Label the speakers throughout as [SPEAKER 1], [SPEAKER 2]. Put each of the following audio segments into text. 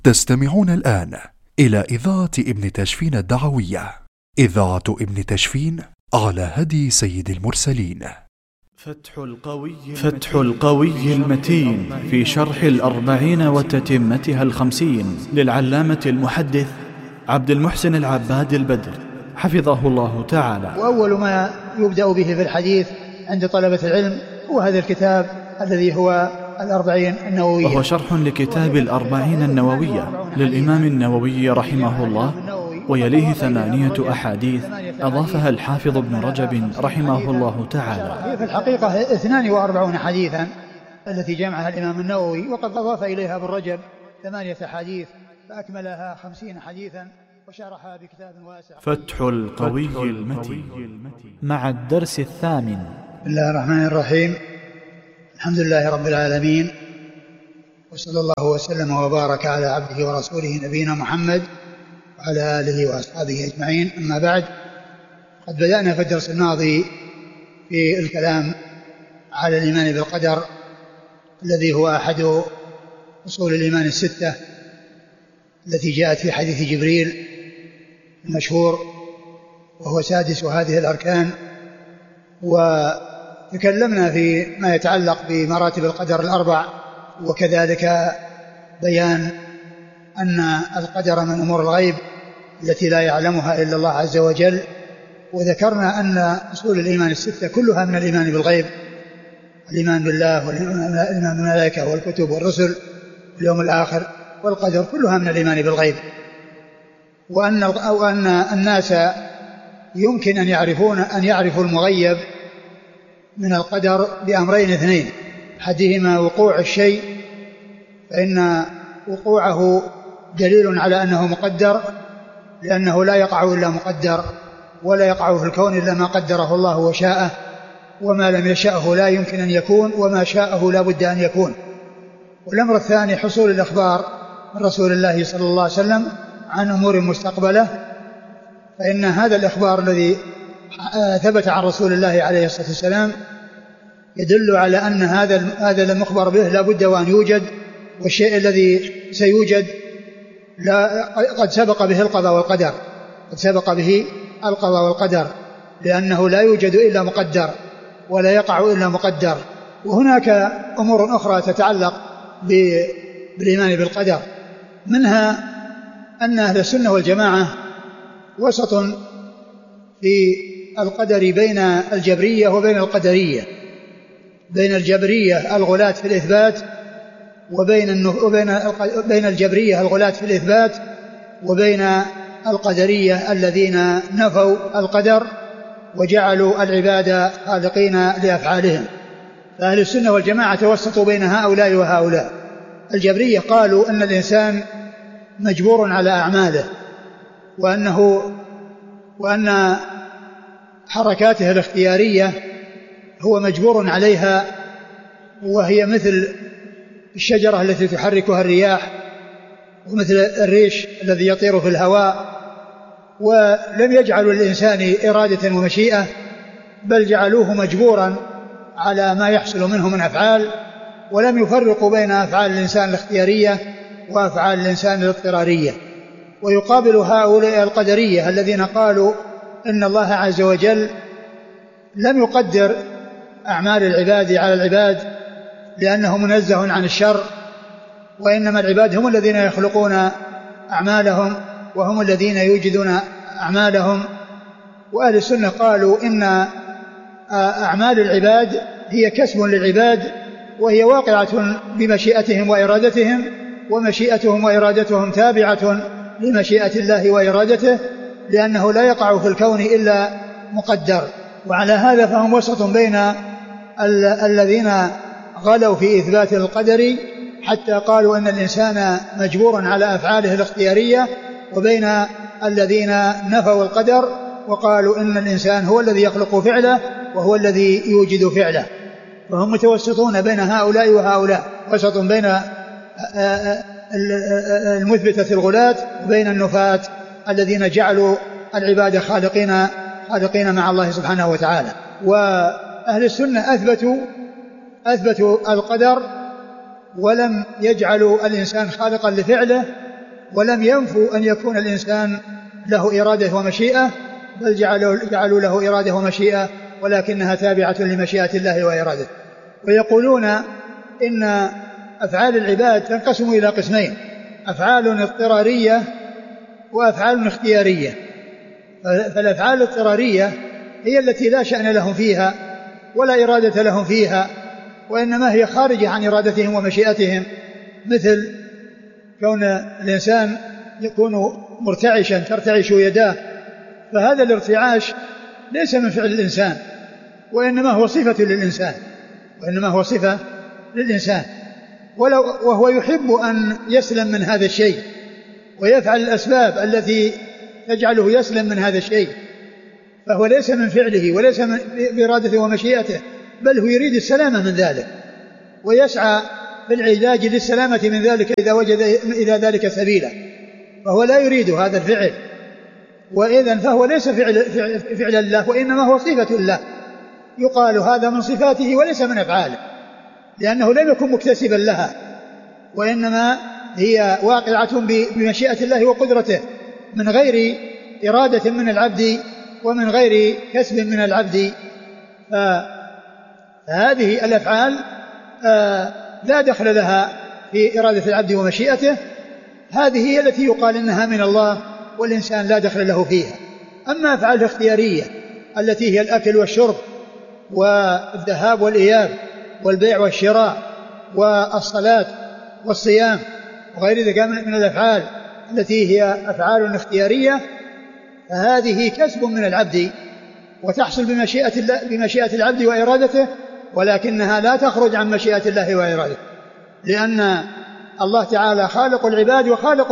[SPEAKER 1] تستمعون الآن إلى إذاعة ابن تشفين الدعوية، إذاعة ابن تشفين على هدي سيد المرسلين.
[SPEAKER 2] فتح القوي المتين في شرح الأربعين وتتمتها الخمسين للعلامة المحدث عبد المحسن العباد البدر حفظه الله تعالى.
[SPEAKER 3] وأول ما يبدأ به في الحديث عند طلبة العلم هو هذا الكتاب الذي هو الأربعين النووية،
[SPEAKER 2] وهو شرح لكتاب الأربعين النووية للإمام النووي رحمه الله، ويليه 8 أحاديث أضافها الحافظ ابن رجب رحمه الله تعالى.
[SPEAKER 3] هي في الحقيقة 42 حديثا التي جمعها الإمام النووي، وقد أضاف إليها ابن رجب 8 أحاديث فأكملها 50 حديثا وشرحها بكتاب واسع.
[SPEAKER 2] فتح القوي المتين مع الدرس 8.
[SPEAKER 3] بسم الله الرحمن الرحيم، الحمد لله رب العالمين، وصلى الله وسلم وبارك على عبده ورسوله نبينا محمد وعلى آله وأصحابه أجمعين. أما بعد، قد بدأنا في الدرس الماضي في الكلام على الإيمان بالقدر الذي هو أحد أصول الإيمان الستة التي جاءت في حديث جبريل المشهور، وهو سادس هذه الأركان. وتكلمنا في ما يتعلق بمراتب القدر الأربع، وكذلك بيان أن القدر من أمور الغيب التي لا يعلمها إلا الله عز وجل. وذكرنا أن أصول الإيمان الستة كلها من الإيمان بالغيب، الإيمان بالله والإيمان بالملائكة والكتب والرسل واليوم الآخر والقدر كلها من الإيمان بالغيب، وأن الناس يمكن أن يعرفوا المغيب من القدر بأمرين اثنين: أحدهما وقوع الشيء، فإن وقوعه دليل على أنه مقدر، لأنه لا يقع إلا مقدر، ولا يقع في الكون إلا ما قدره الله وشاءه، وما لم يشأه لا يمكن أن يكون، وما شاءه لا بد أن يكون. والأمر الثاني حصول الإخبار من رسول الله صلى الله عليه وسلم عن أمور مستقبلة، فإن هذا الإخبار الذي ثبت عن رسول الله عليه الصلاة والسلام يدل على أن هذا المخبر به لا بد وأن يوجد، والشيء الذي سيوجد قد سبق به القضاء والقدر، قد سبق به القضاء والقدر، لأنه لا يوجد إلا مقدر ولا يقع إلا مقدر. وهناك أمور أخرى تتعلق بالإيمان بالقدر، منها أن أهل السنة والجماعة وسط في القدر بين الجبرية وبين القدرية، بين الجبرية الغلاة في الإثبات وبين الجبرية الغلاة في الإثبات وبين القدرية الذين نفوا القدر وجعلوا العباد خالقين لأفعالهم. فأهل السنة والجماعة توسطوا بين هؤلاء وهؤلاء. الجبرية قالوا أن الإنسان مجبور على أعماله، وأن حركاته الاختيارية هو مجبور عليها، وهي مثل الشجرة التي تحركها الرياح، ومثل الريش الذي يطير في الهواء، ولم يجعلوا للإنسان إرادة ومشيئة، بل جعلوه مجبورا على ما يحصل منه من أفعال، ولم يفرقوا بين أفعال الإنسان الاختيارية وأفعال الإنسان الاضطرارية. ويقابل هؤلاء القدرية الذين قالوا إن الله عز وجل لم يقدر أعمال العباد على العباد لأنه منزه عن الشر، وإنما العباد هم الذين يخلقون أعمالهم وهم الذين يوجدون أعمالهم. وأهل السنة قالوا إن أعمال العباد هي كسب للعباد، وهي واقعة بمشيئتهم وإرادتهم، ومشيئتهم وإرادتهم تابعة لمشيئة الله وإرادته، لأنه لا يقع في الكون إلا مقدر. وعلى هذا فهم وسط بين الذين غلوا في إثبات القدر حتى قالوا أن الإنسان مجبور على أفعاله الاختيارية، وبين الذين نفوا القدر وقالوا إن الإنسان هو الذي يخلق فعله وهو الذي يوجد فعله. فهم متوسطون بين هؤلاء وهؤلاء، وسط بين المثبتة الغلاة وبين النفاة الذين جعلوا العباد خالقين مع الله سبحانه وتعالى. وأهل السنة أثبتوا القدر ولم يجعلوا الإنسان خالقا لفعله، ولم ينفوا أن يكون الإنسان له إرادة ومشيئة، بل جعلوا له إرادة ومشيئة ولكنها تابعة لمشيئة الله وإرادته. ويقولون إن أفعال العباد تنقسم إلى قسمين: أفعال اضطرارية وأفعال اختيارية. فالأفعال الاضطرارية هي التي لا شأن لهم فيها ولا إرادة لهم فيها، وإنما هي خارجة عن إرادتهم ومشيئتهم، مثل كون الإنسان يكون مرتعشا ترتعش يداه، فهذا الارتعاش ليس من فعل الإنسان وإنما هو صفة للإنسان، وهو يحب أن يسلم من هذا الشيء ويفعل الأسباب التي تجعله يسلم من هذا الشيء، فهو ليس من فعله وليس بإرادته ومشيئته، بل هو يريد السلامة من ذلك ويسعى بالعلاج للسلامة من ذلك إذا وجد إلى ذلك سبيلا، فهو لا يريد هذا الفعل، وإذن فهو ليس فعل الله وإنما هو صفة الله، يقال هذا من صفاته وليس من أفعاله، لأنه لم يكن مكتسبا لها، وإنما هي واقعة بمشيئة الله وقدرته من غير إرادة من العبد ومن غير كسب من العبد. فهذه الأفعال لا دخل لها في إرادة العبد ومشيئته، هذه هي التي يقال إنها من الله والإنسان لا دخل له فيها. أما أفعال الاختيارية التي هي الأكل والشرب والذهاب والإياب والبيع والشراء والصلاة والصيام وغير ذلك من الأفعال التي هي أفعال اختيارية، فهذه كسب من العبد وتحصل بمشيئة العبد وإرادته، ولكنها لا تخرج عن مشيئة الله وإرادته، لأن الله تعالى خالق العباد وخالق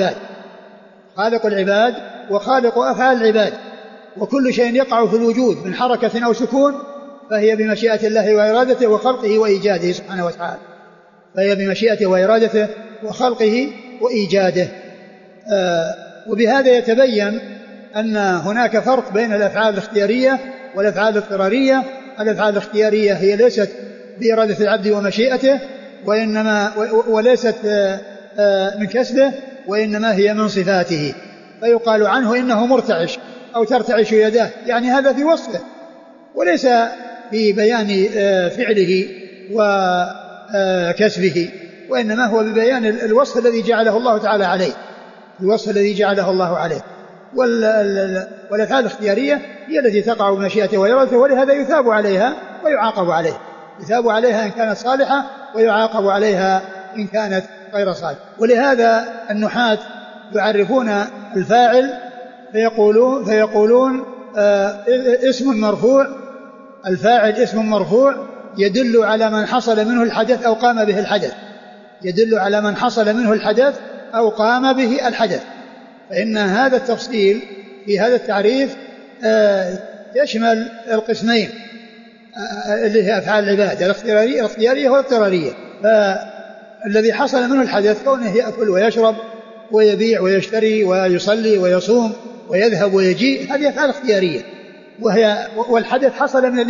[SPEAKER 3] أفعال العباد، وكل شيء يقع في الوجود من حركة أو سكون فهي بمشيئة الله وإرادته وخلقه وإيجاده سبحانه وتعالى، فهي بمشيئته وإرادته وخلقه وإيجاده. وبهذا يتبين أن هناك فرق بين الأفعال الاختيارية والأفعال الاضطرارية. الأفعال الاختيارية هي ليست بإرادة العبد ومشيئته وليست من كسبه، وإنما هي من صفاته، فيقال عنه إنه مرتعش أو ترتعش يداه، يعني هذا في وصفه وليس في بيان فعله وكسبه، وإنما هو ببيان الوصف الذي جعله الله تعالى عليه، والأفعال الاختيارية هي التي تقع بمشيئته وإرادته، ولهذا يثاب عليها ويعاقب عليها إن كانت صالحة ويعاقب عليها إن كانت غير صالحة. ولهذا النحاة يعرفون الفاعل فيقولون اسم مرفوع، الفاعل اسم مرفوع يدل على من حصل منه الحدث أو قام به الحدث، فإن هذا التفصيل في هذا التعريف يشمل القسمين اللي هي أفعال العباد الاختيارية والاضطرارية. فالذي حصل منه الحدث كونه يأكل ويشرب ويبيع ويشتري ويصلي ويصوم ويذهب ويجيء، هذه أفعال اختيارية، والحدث حصل من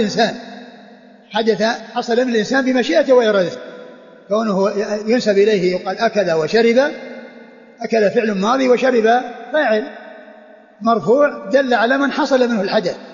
[SPEAKER 3] الإنسان بمشيئته وإرادته، كونه ينسب إليه يقال أكل وشرب، أكل فعل ماضي وشرب فاعل مرفوع دل على من حصل منه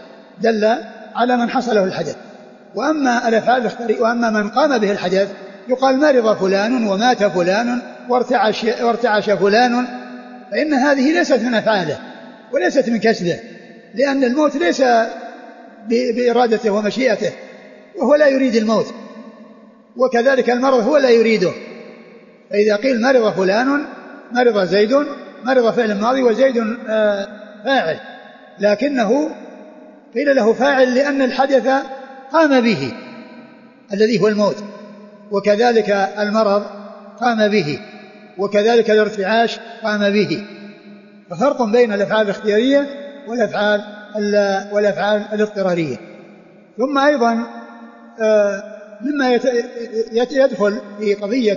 [SPEAKER 3] الحدث. وأما الأفعال الاختيارية وأما من قام به الحدث يقال مرض فلان ومات فلان وارتعش فلان، فإن هذه ليست من أفعاله وليست من كسبه، لأن الموت ليس بإرادته ومشيئته، وهو لا يريد الموت، وكذلك المرض هو لا يريده. فإذا قيل مرض فلان، مرض زيد، مرض فعل ماضي وزيد فاعل، لكنه قيل له فاعل لأن الحدث قام به الذي هو الموت، وكذلك المرض قام به، وكذلك الارتعاش قام به. ففرق بين الأفعال الاختيارية والأفعال الاضطرارية. ثم أيضا مما يدخل في قضية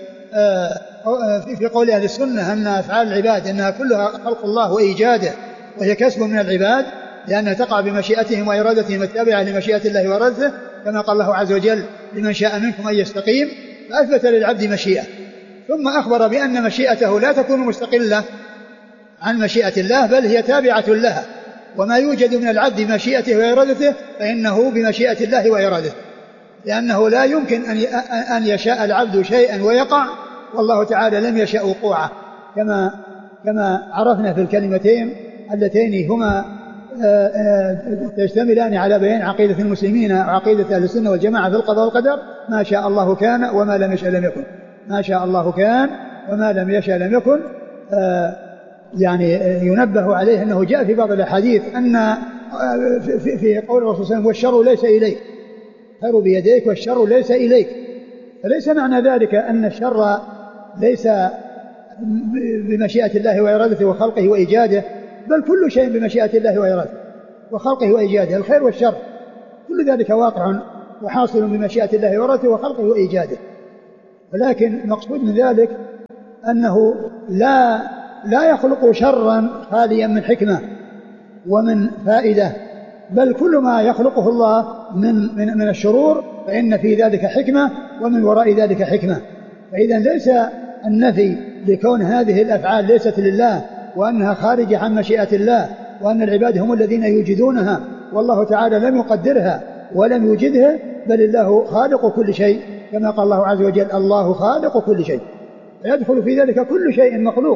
[SPEAKER 3] في قول أهل السنة أن أفعال العباد أنها كلها خلق الله وإيجاده، وهي كسب من العباد لأنها تقع بمشيئتهم وإرادتهم التابعة لمشيئة الله وإرادته، كما قال الله عز وجل لمن شاء منكم أن يستقيم، فأثبت للعبد مشيئة، ثم أخبر بأن مشيئته لا تكون مستقلة عن مشيئة الله بل هي تابعة لها، وما يوجد من العبد بمشيئته وإرادته فإنه بمشيئة الله وإرادته، لأنه لا يمكن أن يشاء العبد شيئا ويقع والله تعالى لم يشاء وقوعه، كما عرفنا في الكلمتين اللتين هما تشتملان على بيان عقيدة المسلمين وعقيدة أهل السنة والجماعة في القضاء والقدر: ما شاء الله كان وما لم يشاء لم يكن. ما شاء الله كان وما لم يشاء لم يكن. يعني ينبه عليه أنه جاء في بعض الأحاديث أن في قول الرسول صلى الله عليه وسلم: والشر ليس إليك، خير بيديك والشر ليس إليك. فليس معنى ذلك أن الشر ليس بمشيئة الله وإرادته وخلقه وإيجاده، بل كل شيء بمشيئة الله وإرادته وخلقه وإيجاده، الخير والشر كل ذلك واقع وحاصل بمشيئة الله وإرادته وخلقه وإيجاده. ولكن المقصود من ذلك أنه لا يخلق شرا خاليا من حكمة ومن فائدة، بل كل ما يخلقه الله من الشرور فإن في ذلك حكمة ومن وراء ذلك حكمة. فإذا ليس النفي لكون هذه الأفعال ليست لله وأنها خارجة عن مشيئة الله وأن العباد هم الذين يوجدونها والله تعالى لم يقدرها ولم يوجدها، بل الله خالق كل شيء، كما قال الله عز وجل: الله خالق كل شيء، فيدخل في ذلك كل شيء مخلوق.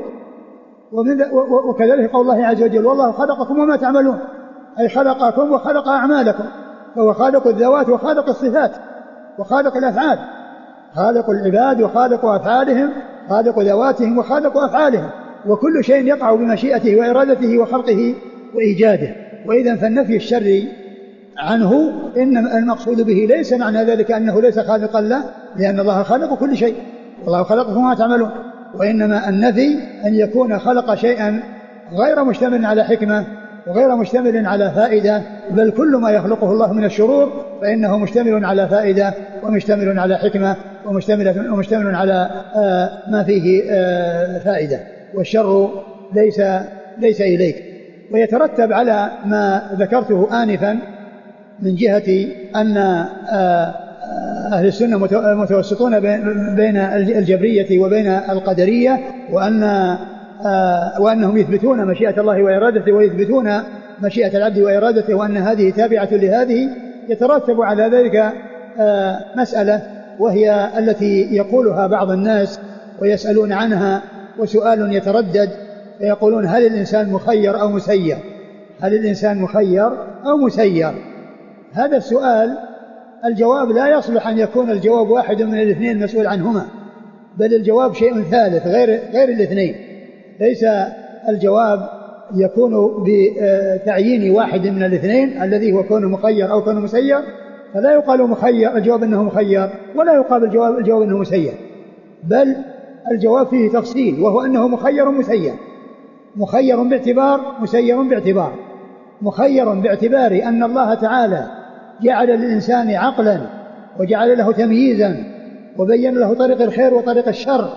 [SPEAKER 3] وكذلك قول الله عز وجل: والله خلقكم وما تعملون، أي خلقكم وخلق أعمالكم، فهو خالق الذوات وخالق الصفات وخالق الأفعال، خالق العباد وخالق أفعالهم، خالق ذواتهم وخالق أفعالهم، وكل شيء يقع بمشيئته وإرادته وخلقه وإيجاده. وإذا فالنفي الشرعي عنه إن المقصود به ليس معنى ذلك أنه ليس خالقا له، لأن الله خالق كل شيء، والله خلقكم وما تعملون، وإنما النفي أن يكون خلق شيئا غير مشتمل على حكمة وغير مشتمل على فائدة، بل كل ما يخلقه الله من الشرور فإنه مشتمل على فائدة ومشتمل على حكمة ومشتمل على ما فيه فائدة، والشر ليس إليك. ويترتب على ما ذكرته آنفا من جهة أن أهل السنة متوسطون بين الجبرية وبين القدرية، وأنهم يثبتون مشيئة الله وإرادته ويثبتون مشيئة العبد وإرادته وأن هذه تابعة لهذه. يترتب على ذلك مسألة، وهي التي يقولها بعض الناس ويسألون عنها، وسؤال يتردد فيقولون: هل الإنسان مخير أو مسير؟ هل الإنسان مخير أو مسير؟ هذا السؤال الجواب لا يصلح أن يكون الجواب واحد من الاثنين مسؤول عنهما، بل الجواب شيء ثالث غير الاثنين. ليس الجواب يكون بتعيين واحد من الاثنين الذي هو كونه مخير أو كونه مسير، فلا يقال مخير الجواب أنه مخير، ولا يقال الجواب أنه مسير، بل الجواب فيه تفصيل، وهو أنه مخير مسير، مخير باعتبار مسير باعتبار. مخير باعتبار أن الله تعالى جعل للإنسان عقلا وجعل له تمييزا وبين له طريق الخير وطريق الشر،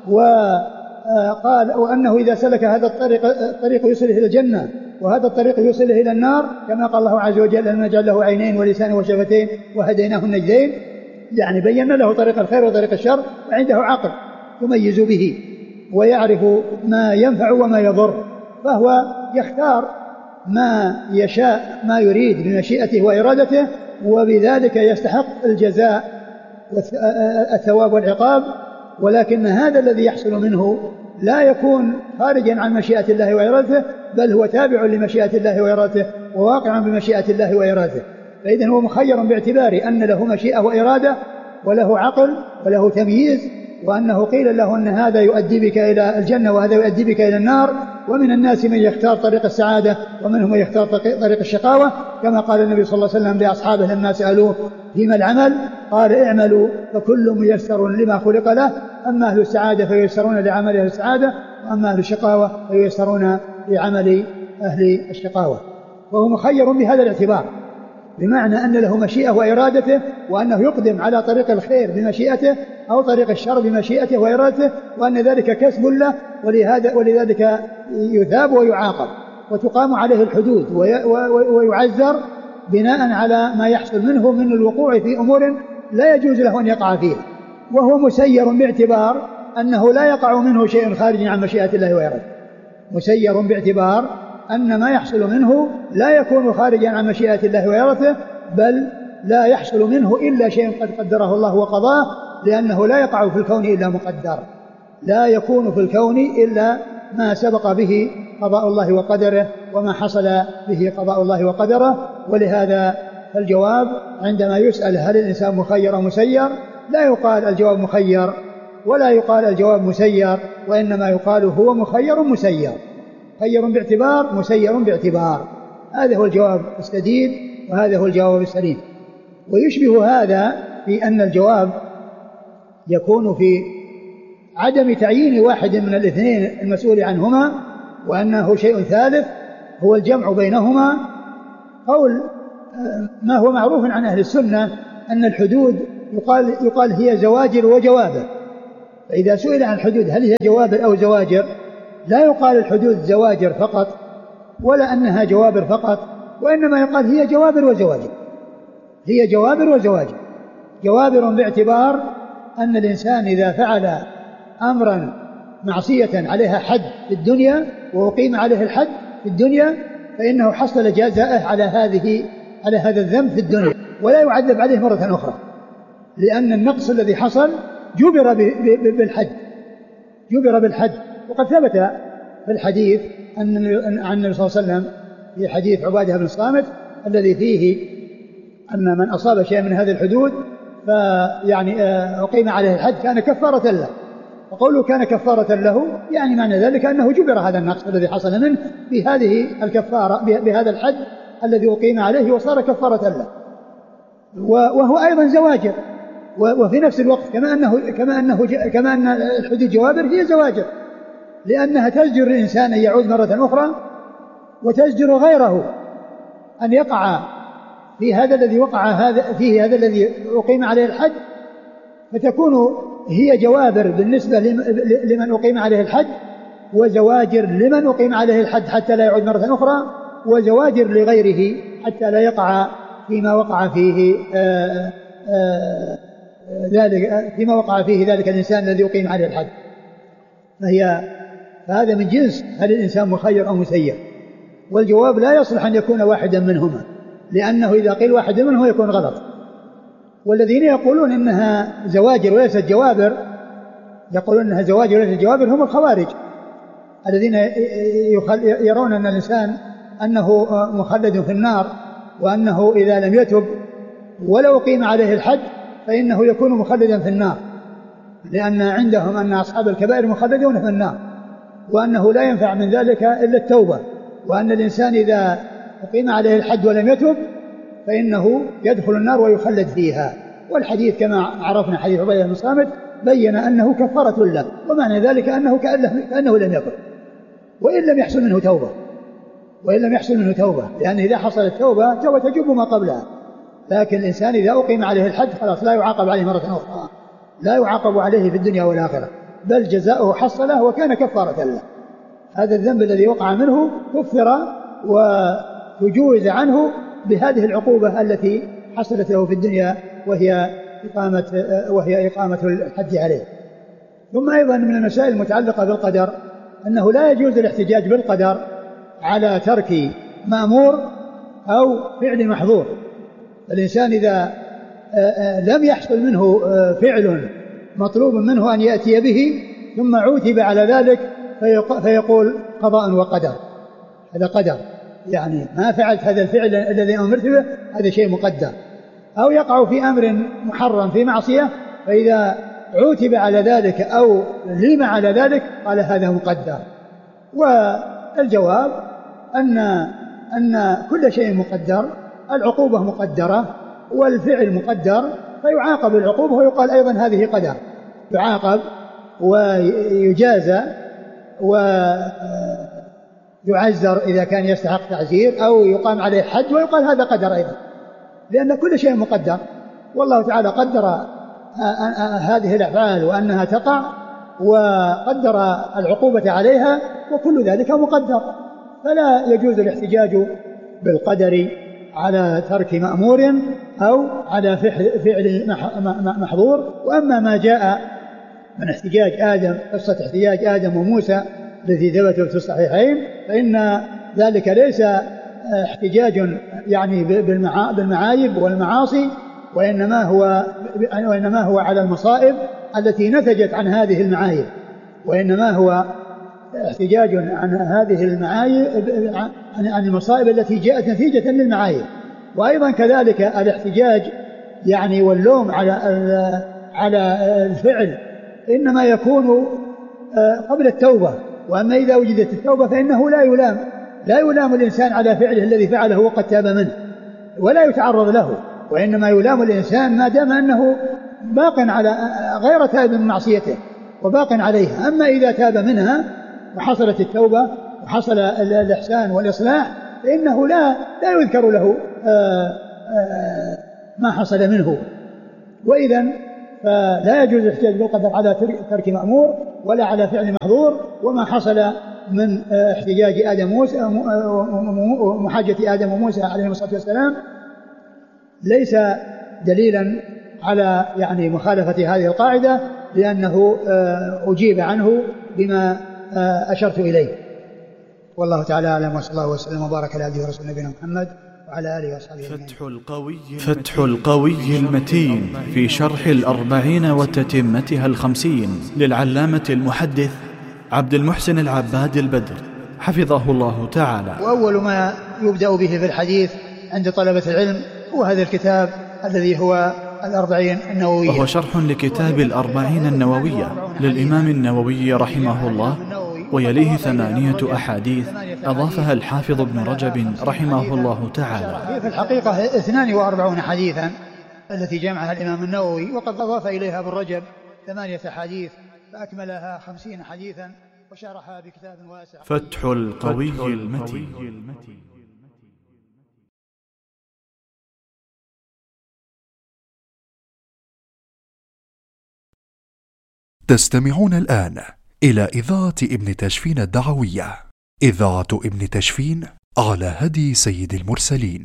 [SPEAKER 3] وقال وأنه إذا سلك هذا الطريق يوصله إلى الجنة وهذا الطريق يوصله إلى النار، كما قال الله عز وجل: أن نجعل له عينين ولسان وشفتين وهديناه النجدين. يعني بين له طريق الخير وطريق الشر، وعنده عقل يميز به ويعرف ما ينفع وما يضر، فهو يختار ما يشاء ما يريد بمشيئته وإرادته، وبذلك يستحق الجزاء والثواب والعقاب. ولكن هذا الذي يحصل منه لا يكون خارجا عن مشيئة الله وإرادته، بل هو تابع لمشيئة الله وإرادته وواقع بمشيئة الله وإرادته. فإذن هو مخير باعتبار أن له مشيئة وإرادة وله عقل وله تمييز، وأنه قيل له أن هذا يؤدي بك إلى الجنة وهذا يؤدي بك إلى النار. ومن الناس من يختار طريق السعادة ومنهم من يختار طريق الشقاوة، كما قال النبي صلى الله عليه وسلم لأصحابه لما سألوه: فيما العمل؟ قال: اعملوا فكل ميسر لما خلق له، أما أهل السعادة فييسرون لعمل أهل السعادة، وأما أهل الشقاوة فييسرون لعمل أهل الشقاوة. وهو مخير بهذا الاعتبار، بمعنى أن له مشيئة وإرادته، وأنه يقدم على طريق الخير بمشيئته أو طريق الشر بمشيئته وإرادته، وأن ذلك كسب له، ولذلك يثاب ويعاقب وتقام عليه الحدود ويعزر بناء على ما يحصل منه من الوقوع في أمور لا يجوز له أن يقع فيها. وهو مسير باعتبار أنه لا يقع منه شيء خارج عن مشيئة الله وإرادته. مسير باعتبار أن ما يحصل منه لا يكون خارجا عن مشيئة الله وإرادته، بل لا يحصل منه إلا شيء قد قدره الله وقضاه، لأنه لا يقع في الكون إلا مقدر، لا يكون في الكون إلا ما سبق به قضاء الله وقدره وما حصل به قضاء الله وقدره. ولهذا فالجواب عندما يسأل هل الإنسان مخير أو مسير لا يقال الجواب مخير ولا يقال الجواب مسير، وإنما يقال هو مخير مسير، خير باعتبار مسير باعتبار. هذا هو الجواب السديد وهذا هو الجواب السليم. ويشبه هذا في أن الجواب يكون في عدم تعيين واحد من الاثنين المسؤول عنهما، وأنه شيء ثالث هو الجمع بينهما. قول ما هو معروف عن أهل السنة أن الحدود يقال هي زواجر وجوابر، فإذا سئل عن الحدود هل هي جوابر أو زواجر لا يقال الحدود زواجر فقط ولا أنها جوابر فقط، وإنما يقال هي جوابر وزواجر، هي جوابر وزواجر. جوابر باعتبار أن الإنسان إذا فعل أمرا معصية عليها حد في الدنيا وأقيم عليه الحد في الدنيا فإنه حصل جزاءه على هذا الذنب في الدنيا ولا يعذب عليه مرة أخرى، لأن النقص الذي حصل جبر بالحد. وقد ثبت في الحديث عن النبي صلى الله عليه وسلم في حديث عبادة بن الصامت الذي فيه أن من أصاب شيئا من هذه الحدود فيعني أقيم عليه الحد كان كفارة له. وقوله كان كفارة له يعني معنى ذلك أنه جبر هذا النقص الذي حصل منه بهذه الكفارة بهذا الحد الذي أقيم عليه وصار كفارة له. وهو أيضا زواجر، وفي نفس الوقت كما أن الحدود جوابر هي زواجر، لأنها تزجر الإنسان أن يعود مرة أخرى وتزجر غيره أن يقع في هذا الذي وقع فيه هذا الذي أقيم عليه الحد، فتكون هي جوابر بالنسبة لمن أقيم عليه الحد، وزواجر لمن أقيم عليه الحد حتى لا يعود مرة أخرى، وزواجر لغيره حتى لا يقع فيما وقع فيه ذلك الإنسان الذي أقيم عليه الحد. فهذا من جنس هل الإنسان مخير أو مسير. والجواب لا يصلح أن يكون واحدا منهما، لأنه إذا قيل واحد منه يكون غلط. والذين يقولون إنها زواجر وليست جوابر هم الخوارج الذين يرون أن الإنسان أنه مخلد في النار، وأنه إذا لم يتب ولو قيم عليه الحد فإنه يكون مخلدا في النار، لأن عندهم أن أصحاب الكبائر مخلدون في النار، وأنه لا ينفع من ذلك إلا التوبة، وأن الإنسان إذا قيم عليه الحد ولم يتب فإنه يدخل النار ويخلد فيها. والحديث كما عرفنا حديث عبادة بن الصامت بين أنه كفارة له، ومعنى ذلك أنه كأنه لم يكن وإن لم يحصل منه توبة، لأن إذا حصلت توبة تجب ما قبلها. لكن الإنسان إذا أقيم عليه الحد خلاص لا يعاقب عليه مرة أخرى، لا يعاقب عليه في الدنيا والآخرة، بل جزاؤه حصله وكان كفارة له. هذا الذنب الذي وقع منه كفر وتجوز عنه بهذه العقوبة التي حصلت له في الدنيا وهي إقامة الحد عليه. ثم أيضا من المسائل المتعلقة بالقدر أنه لا يجوز الاحتجاج بالقدر على ترك مأمور أو فعل محظور. الإنسان إذا لم يحصل منه فعل مطلوب منه أن يأتي به ثم عوتب على ذلك فيقول قضاء وقدر، هذا قدر، يعني ما فعلت هذا الفعل الذي أمرت به هذا شيء مقدر. أو يقع في أمر محرم في معصية فإذا عوتب على ذلك أو ليم على ذلك قال هذا مقدر. والجواب أن كل شيء مقدر، العقوبة مقدرة والفعل مقدر، فيعاقب العقوبة ويقال أيضا هذه قدر، يعاقب ويجازى ويعزر إذا كان يستحق تعزير، أو يقام عليه حد ويقال هذا قدر أيضا، لأن كل شيء مقدر، والله تعالى قدر هذه الأفعال وأنها تقع وقدر العقوبة عليها، وكل ذلك مقدر. فلا يجوز الاحتجاج بالقدر على ترك مأمور أو على فعل محظور. وأما ما جاء من احتجاج آدم، قصة احتجاج آدم وموسى التي ثبتت في الصحيحين، فإن ذلك ليس احتجاج يعني بالمعايب والمعاصي، وإنما هو على المصائب التي نتجت عن هذه المعايب، وإنما هو احتجاج عن هذه المعايب، عن المصائب التي جاءت نتيجة للمعايب. وأيضا كذلك الاحتجاج يعني واللوم على الفعل إنما يكون قبل التوبة، وأما إذا وجدت التوبة فإنه لا يلام الإنسان على فعله الذي فعله وقد تاب منه ولا يتعرض له، وإنما يلام الإنسان ما دام أنه باق على غير تاب من معصيته وباق عليها. أما إذا تاب منها وحصلت التوبة وحصل الإحسان والإصلاح فإنه لا يذكر له ما حصل منه. وإذا فلا يجوز الاحتجاج بالقدر على ترك مأمور ولا على فعل محظور. وما حصل من احتجاج آدم وموسى ومحاجة آدم وموسى عليهم الصلاة والسلام ليس دليلا على يعني مخالفة هذه القاعدة، لأنه أجيب عنه بما أشرت إليه. والله تعالى أعلم، وصلى الله وسلم وبارك على عبده ورسوله نبينا محمد وعلى آله وصحبه أجمعين.
[SPEAKER 2] فتح القوي المتين في شرح الأربعين وتتمتها 50 للعلامة المحدث عبد المحسن العباد البدر حفظه الله تعالى.
[SPEAKER 3] وأول ما يبدأ به في الحديث عند طلبة العلم هو هذا الكتاب الذي هو الأربعين النووية،
[SPEAKER 2] وهو شرح لكتاب الأربعين النووية للإمام النووي رحمه الله، ويليه 8 أحاديث أضافها الحافظ ابن رجب رحمه الله تعالى.
[SPEAKER 3] في الحقيقة 42 حديثا التي جمعها الإمام النووي، وقد أضاف إليها ابن رجب 8 أحاديث فأكملها 50 حديثا وشرحها بكتاب واسع.
[SPEAKER 2] فتح القوي المتين.
[SPEAKER 1] تستمعون الآن إلى إذاعة ابن تشفين الدعوية، إذاعة ابن تشفين على هدي سيد المرسلين.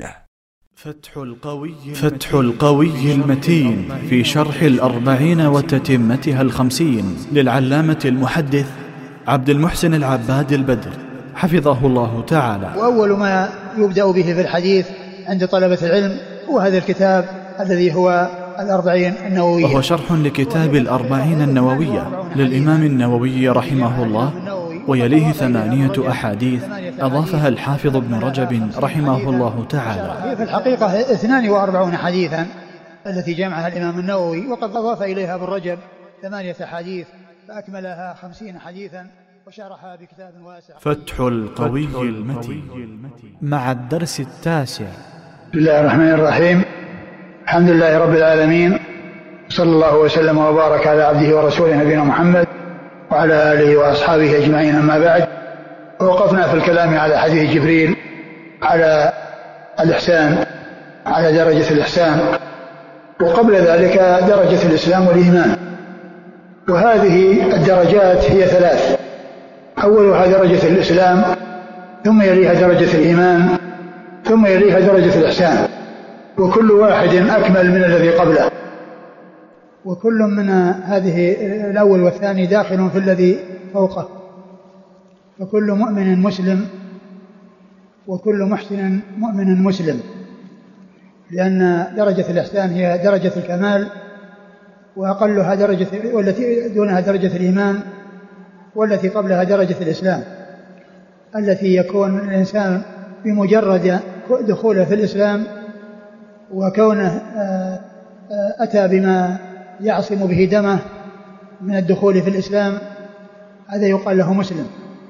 [SPEAKER 2] فتح القوي المتين في شرح الأربعين وتتمتها 50 للعلامة المحدث عبد المحسن العباد البدر حفظه الله تعالى.
[SPEAKER 3] وأول ما يبدأ به في الحديث عند طلبة العلم هو هذا الكتاب الذي هو الأربعين النووية،
[SPEAKER 2] وهو شرح لكتاب الأربعين النووية للإمام النووي رحمه الله، ويليه 8 أحاديث أضافها الحافظ ابن رجب رحمه الله تعالى.
[SPEAKER 3] في الحقيقة 42 حديثا التي جمعها الإمام النووي، وقد أضاف إليها ابن رجب 8 أحاديث فأكملها 50 حديثا وشرحها بكتاب واسع.
[SPEAKER 2] فتح القوي المتين مع الدرس 9.
[SPEAKER 3] بسم الله الرحمن الرحيم. الحمد لله رب العالمين، صلى الله وسلم وبارك على عبده ورسوله نبينا محمد وعلى آله وأصحابه أجمعين. أما بعد، وقفنا في الكلام على حديث جبريل على الإحسان، على درجة الإحسان، وقبل ذلك درجة الإسلام والإيمان. وهذه الدرجات هي 3، أولها درجة الإسلام، ثم يليها درجة الإيمان، ثم يليها درجة الإحسان، وكل واحد أكمل من الذي قبله، وكل من هذه الأول والثاني داخل في الذي فوقه. فكل مؤمن مسلم وكل محسن مؤمن مسلم، لأن درجة الإحسان هي درجة الكمال، وأقلها درجة، والتي دونها درجة الإيمان، والتي قبلها درجة الإسلام، التي يكون الإنسان بمجرد دخوله في الإسلام وكونه أتى بما يعصم به دمه من الدخول في الإسلام، هذا يقال له مسلم.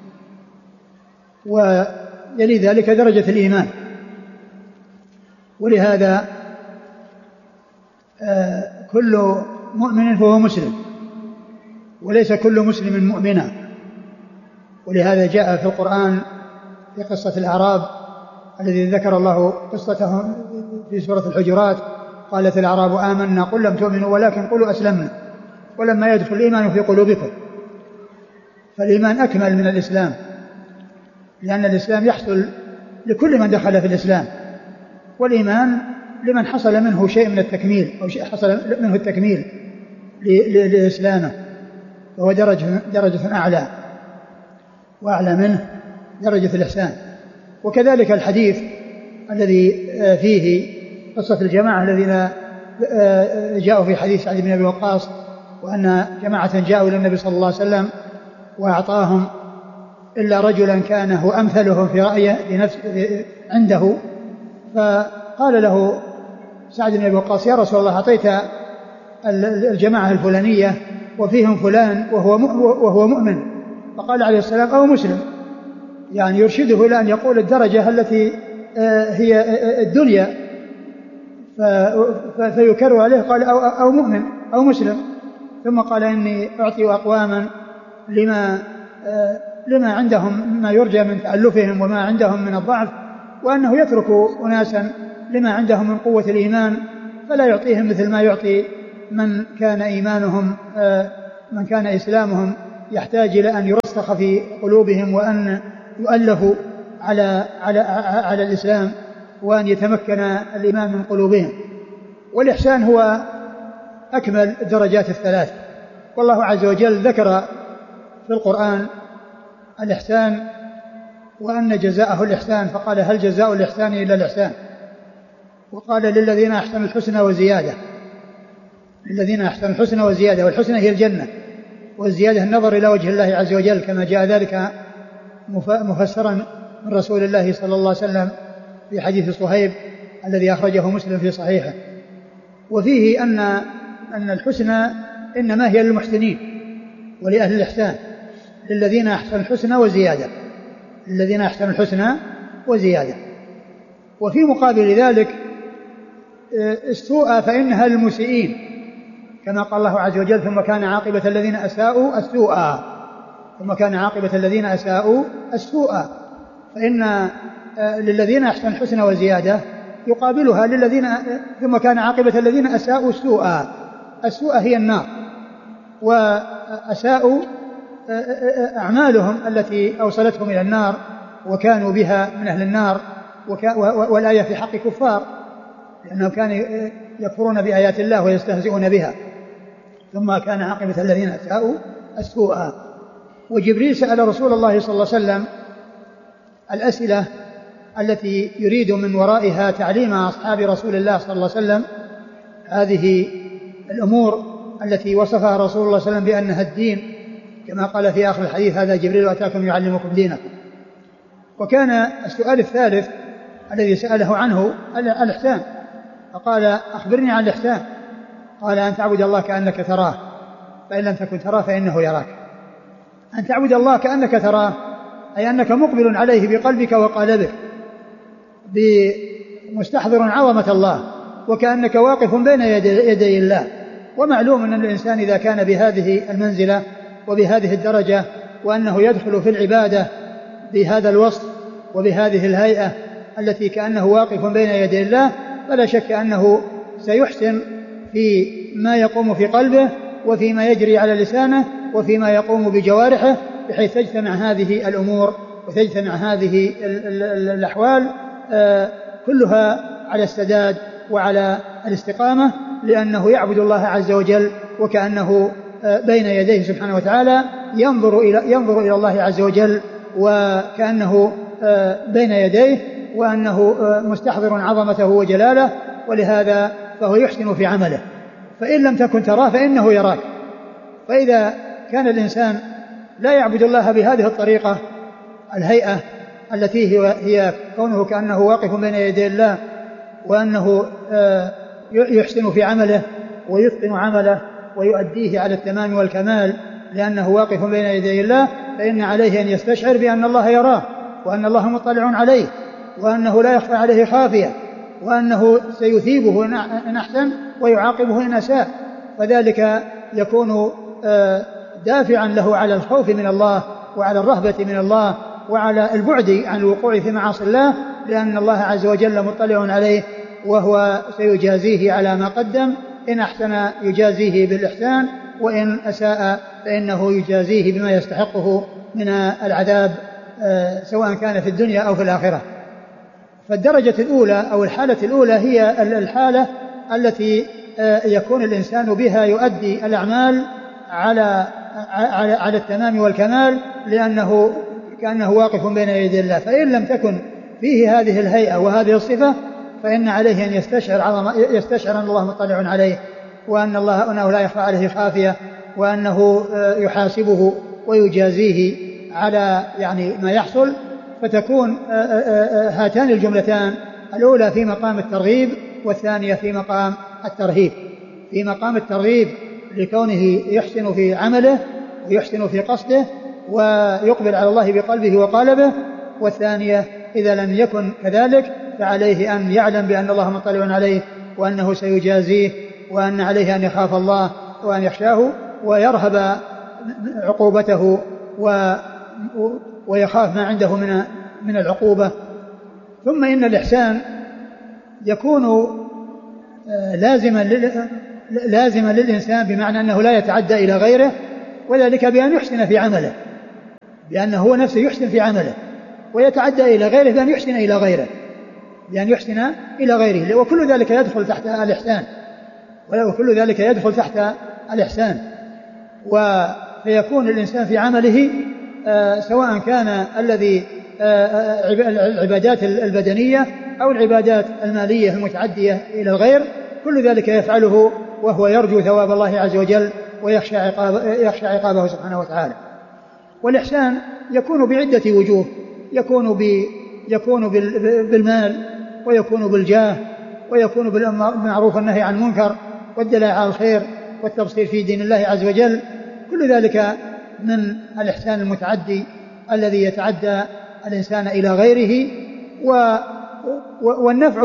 [SPEAKER 3] ويلي ذلك درجة الإيمان، ولهذا كل مؤمن فهو مسلم، وليس كل مسلم مؤمنا. ولهذا جاء في القرآن في قصة الأعراب الذي ذكر الله قصتهم في سورة الحجرات، قالت الأعراب آمنا قل لم تؤمنوا ولكن قلوا أسلمنا ولما يدخل الإيمان في قلوبكم. فالإيمان أكمل من الإسلام، لأن الإسلام يحصل لكل من دخل في الإسلام، والإيمان لمن حصل منه شيء من التكميل أو شيء حصل منه التكميل لإسلامه. فهو درجة أعلى، وأعلى منه درجة الإحسان. وكذلك الحديث الذي فيه قصة الجماعة الذين جاءوا في حديث سعد بن أبي وقاص، وأن جماعة جاءوا إلى النبي صلى الله عليه وسلم وأعطاهم إلا رجلا كان هو أمثلهم في رأيه عنده، فقال له سعد بن أبي وقاص: يا رسول الله، أعطيت الجماعة الفلانية وفيهم فلان وهو مؤمن. فقال عليه السلام: أو مسلم، يعني يرشده إلى أن يقول الدرجة التي هي الدنيا، فيكرر عليه قال: أو مؤمن أو مسلم. ثم قال: إني أعطي أقواما لما عندهم ما يرجى من تألفهم وما عندهم من الضعف، وأنه يترك أناسا لما عندهم من قوة الإيمان فلا يعطيهم مثل ما يعطي من كان إسلامهم يحتاج إلى أن يرسخ في قلوبهم وأن يؤلفوا على الإسلام وأن يتمكن الإيمان من قلوبهم. والإحسان هو أكمل الدرجات الثلاث، والله عز وجل ذكر في القرآن الإحسان وأن جزاءه الإحسان، فقال: هل جزاء الإحسان إلا الإحسان؟ وقال: للذين أحسنوا الحسنى وزيادة. للذين أحسنوا الحسنى وزيادة، والحسنى هي الجنة، والزيادة النظر إلى وجه الله عز وجل، كما جاء ذلك مفسرا من رسول الله صلى الله عليه وسلم في حديث صهيب الذي أخرجه مسلم في صحيحه. وفيه أن الحسنى إنما هي للمحسنين ولأهل الإحسان، للذين أحسنوا الحسنى وزيادة، للذين أحسنوا الحسنى وزيادة. وفي مقابل ذلك السوء فإنها للمسيئين، كما قال الله عز وجل: ثم كان عاقبة الذين أساءوا السوء، ثم كان عاقبة الذين أساءوا السوء. فإن للذين أحسنوا الحسنى وزيادة يقابلها ثم كان عاقبة الذين أساءوا السوء. السوء هي النار، وأساءوا أعمالهم التي أوصلتهم إلى النار وكانوا بها من أهل النار. والآية في حق كفار، لأنهم كانوا يكفرون بآيات الله ويستهزئون بها. ثم كان عاقبة الذين أساءوا السوء. وجبريل سأل رسول الله صلى الله عليه وسلم الأسئلة التي يريد من ورائها تعليم أصحاب رسول الله صلى الله عليه وسلم هذه الأمور التي وصفها رسول الله صلى الله عليه وسلم بأنها الدين، كما قال في آخر الحديث: هذا جبريل أتاكم يعلمكم دينكم. وكان السؤال الثالث الذي سأله عنه الإحسان، فقال: أخبرني عن الإحسان. قال: أن تعبد الله كأنك تراه، فإن لم تكن تراه فإنه يراك. أن تعبد الله كأنك تراه أي أنك مقبل عليه بقلبك وقالبك، بمستحضر عظمة الله، وكأنك واقف بين يدي الله. ومعلوم أن الإنسان إذا كان بهذه المنزلة وبهذه الدرجة وأنه يدخل في العبادة بهذا الوصف وبهذه الهيئة التي كأنه واقف بين يدي الله، فلا شك أنه سيحسن في ما يقوم في قلبه وفيما يجري على لسانه وفيما يقوم بجوارحه، بحيث تجتمع هذه الأمور وتجتمع هذه الأحوال كلها على السداد وعلى الاستقامة، لأنه يعبد الله عز وجل وكأنه بين يديه سبحانه وتعالى، ينظر إلى الله عز وجل وكأنه بين يديه، وأنه مستحضر عظمته وجلاله، ولهذا فهو يحسن في عمله. فإن لم تكن تراه فإنه يراك. فإذا كان الإنسان لا يعبد الله بهذه الطريقة الهيئة التي هي كونه كأنه واقف بين يدي الله، وأنه يحسن في عمله ويتقن عمله ويؤديه على التمام والكمال لأنه واقف بين يدي الله، فإن عليه أن يستشعر بأن الله يراه، وأن الله مطلع عليه، وأنه لا يخفى عليه خافية، وأنه سيثيبه إن أحسن ويعاقبه إن أساء. فذلك يكون دافعا له على الخوف من الله وعلى الرهبة من الله وعلى البعد عن الوقوع في معاصي الله، لأن الله عز وجل مطلع عليه وهو سيجازيه على ما قدم. إن أحسن يجازيه بالإحسان، وإن أساء فإنه يجازيه بما يستحقه من العذاب سواء كان في الدنيا أو في الآخرة. فالدرجة الأولى أو الحالة الأولى هي الحالة التي يكون الإنسان بها يؤدي الأعمال على على التمام والكمال، لأنه كأنه واقف بين يدي الله. فإن لم تكن فيه هذه الهيئة وهذه الصفة فإن عليه أن يستشعر أن الله مطلع عليه، وأن أنه لا يخفى عليه خافية، وأنه يحاسبه ويجازيه على ما يحصل. فتكون هاتان الجملتان الأولى في مقام الترغيب والثانية في مقام الترهيب. في مقام الترغيب لكونه يحسن في عمله ويحسن في قصده ويقبل على الله بقلبه وقالبه، والثانية إذا لم يكن كذلك فعليه أن يعلم بأن الله مطلع عليه وأنه سيجازيه، وأن عليه أن يخاف الله وأن يخشاه ويرهب عقوبته ويخاف ما عنده من العقوبة. ثم إن الإحسان يكون لازما للإنسان، بمعنى أنه لا يتعدى إلى غيره، وذلك بأن يحسن في عمله، بأنه هو نفسه يحسن في عمله، ويتعدى إلى غيره بأن يحسن إلى غيره، وكل ذلك يدخل تحت الإحسان، وكل ذلك يدخل تحت الإحسان. فيكون الإنسان في عمله سواء كان الذي العبادات البدنية أو العبادات المالية المتعدية إلى الغير، كل ذلك يفعله وهو يرجو ثواب الله عز وجل ويخشى عقابه سبحانه وتعالى. والإحسان يكون بعدة وجوه، يكون بالمال، ويكون بالجاه، ويكون بالمعروف والنهي عن المنكر، والدلاء على الخير، والتبصير في دين الله عز وجل. كل ذلك من الإحسان المتعدي الذي يتعدى الإنسان إلى غيره، والنفع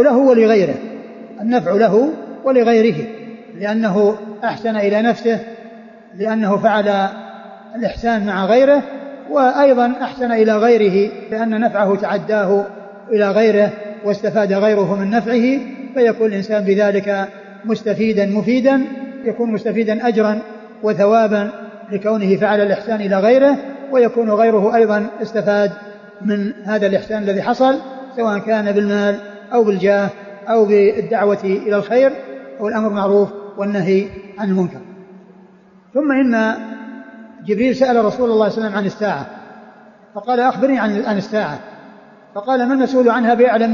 [SPEAKER 3] له ولغيره، لأنه أحسن إلى نفسه، لأنه فعل الإحسان مع غيره، وأيضا أحسن إلى غيره لأن نفعه تعداه إلى غيره واستفاد غيره من نفعه، فيكون الإنسان بذلك مستفيدا مفيدا، يكون مستفيدا أجرا وثوابا لكونه فعل الإحسان إلى غيره، ويكون غيره أيضا استفاد من هذا الإحسان الذي حصل، سواء كان بالمال أو بالجاه أو بالدعوة إلى الخير أو الأمر معروف والنهي عن المنكر. ثم إن جبريل سأل رسول الله صلى الله عليه وسلم عن الساعة، فقال أخبرني عن الساعة، فقال ما المسؤول عنها بأعلم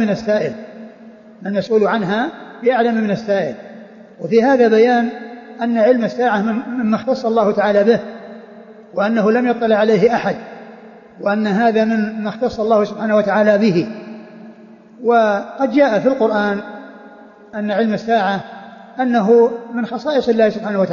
[SPEAKER 3] من السائل. وفي هذا بيان أن علم الساعة مما اختص الله تعالى به، وأنه لم يطلع عليه أحد، وأن هذا مما اختص الله سبحانه وتعالى به. وقد جاء في القرآن أن علم الساعة أنه من خصائص الله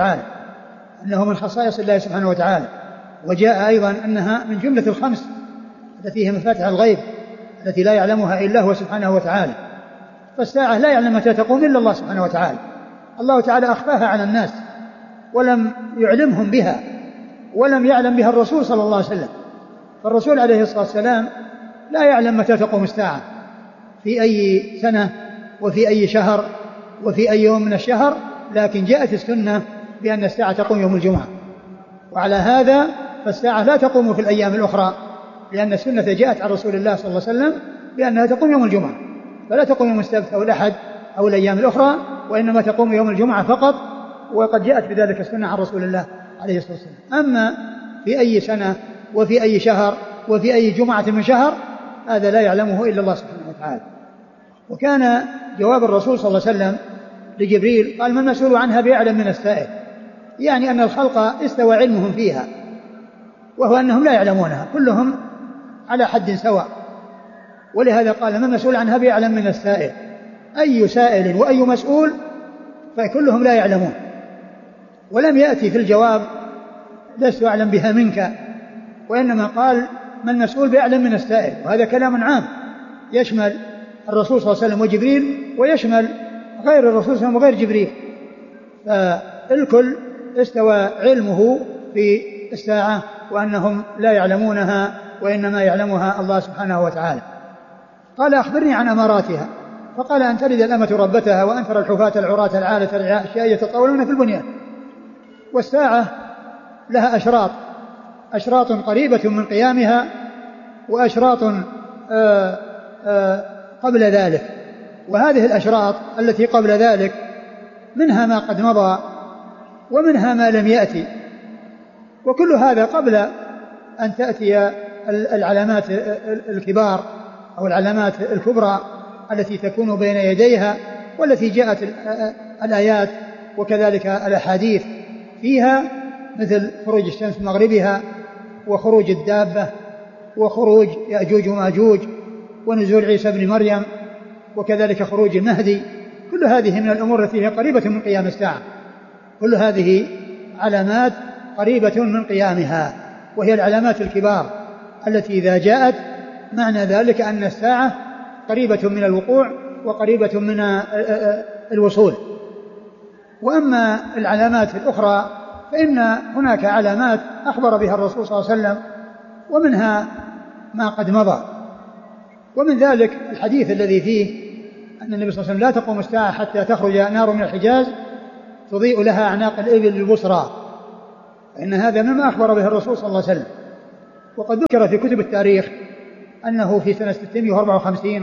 [SPEAKER 3] سبحانه وتعالى، وجاء أيضا أنها من جملة الخمس التي هي مفاتح الغيب التي لا يعلمها إلا هو سبحانه وتعالى. فالساعة لا يعلم متى تقوم إلا الله سبحانه وتعالى. الله تعالى أخفاها على الناس ولم يعلمهم بها، ولم يعلم بها الرسول صلى الله عليه وسلم. فالرسول عليه الصلاة والسلام لا يعلم متى تقوم الساعة، في أي سنة وفي أي شهر وفي أي يوم من الشهر، لكن جاءت السنة بأن الساعة تقوم يوم الجمعة. وعلى هذا فالساعة لا تقوم في الأيام الأخرى، لأن السنة جاءت عن رسول الله صلى الله عليه وسلم بأنها تقوم يوم الجمعة، فلا تقوم يوم السبت أو الأحد أو الأيام الأخرى، وإنما تقوم يوم الجمعة فقط، وقد جاءت بذلك السنة عن رسول الله عليه الصلاة والسلام. أما في أي سنة وفي أي شهر وفي أي جمعة من شهر، هذا لا يعلمه إلا الله سبحانه وتعالى. وكان جواب الرسول صلى الله عليه وسلم لجبريل قال ما المسؤول عنها بأعلم من السائل، يعني أن الخلق استوى علمهم فيها، وهو أنهم لا يعلمونها، كلهم على حد سواء. ولهذا قال ما المسؤول عنها بأعلم من السائل، أي سائل وأي مسؤول فكلهم لا يعلمون. ولم يأتي في الجواب لست أعلم بها منك، وإنما قال ما المسؤول بأعلم من السائل، وهذا كلام عام يشمل الرسول صلى الله عليه وسلم وجبريل، ويشمل غير الرسول صلى الله عليه وسلم وغير جبريل. فالكل استوى علمه في الساعة، وأنهم لا يعلمونها وإنما يعلمها الله سبحانه وتعالى. قال أخبرني عن أماراتها، فقال أن تلد الأمة ربتها، وأن ترى الحفاة العراة العالة الرعاء الشاة يتطاولون في البنيان. والساعة لها أشراط قريبة من قيامها، وأشراط قبل ذلك. وهذه الأشراط التي قبل ذلك منها ما قد مضى، ومنها ما لم يأتي، وكل هذا قبل أن تأتي العلامات الكبار أو العلامات الكبرى التي تكون بين يديها، والتي جاءت الآيات وكذلك الأحاديث فيها، مثل خروج الشمس من مغربها، وخروج الدابة، وخروج يأجوج وماجوج، ونزول عيسى بن مريم، وكذلك خروج المهدي. كل هذه من الأمور التي هي قريبة من قيام الساعة، كل هذه علامات قريبة من قيامها، وهي العلامات الكبار التي إذا جاءت معنى ذلك أن الساعة قريبة من الوقوع وقريبة من الوصول. وأما العلامات الأخرى فإن هناك علامات أخبر بها الرسول صلى الله عليه وسلم، ومنها ما قد مضى، ومن ذلك الحديث الذي فيه أن النبي صلى الله عليه وسلم: لا تقوم الساعة حتى تخرج نار من الحجاز تضيء لها أعناق الإبل البصرى، فإن هذا مما أخبر به الرسول صلى الله عليه وسلم. وقد ذكر في كتب التاريخ أنه في سنة 654